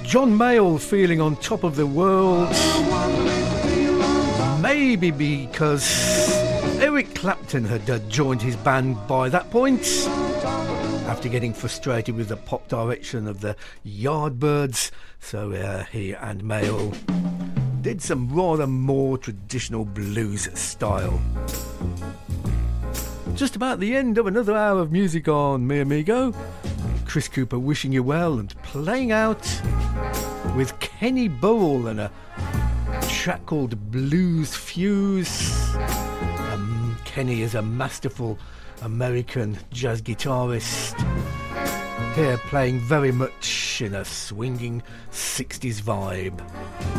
John Mayall feeling on top of the world. Maybe because Eric Clapton had joined his band by that point, after getting frustrated with the pop direction of the Yardbirds. So he and Mayall did some rather more traditional blues style. Just about the end of another hour of music on Mi Amigo. Chris Cooper wishing you well and playing out with Kenny Burrell and a track called Blues Fuse. Kenny is a masterful American jazz guitarist, here playing very much in a swinging 60s vibe.